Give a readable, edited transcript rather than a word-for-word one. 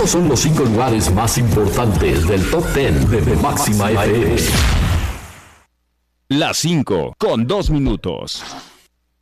Estos son los 5 lugares más importantes del Top 10 de Máxima FM. Las 5 con 2 minutos.